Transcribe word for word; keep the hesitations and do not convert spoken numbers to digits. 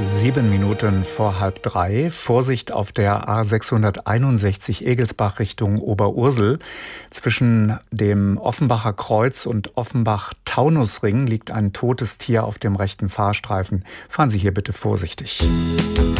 Sieben Minuten vor halb drei. Vorsicht auf der A sechshunderteinundsechzig Egelsbach Richtung Oberursel. Zwischen dem Offenbacher Kreuz und Offenbach-Taunusring liegt ein totes Tier auf dem rechten Fahrstreifen. Fahren Sie hier bitte vorsichtig.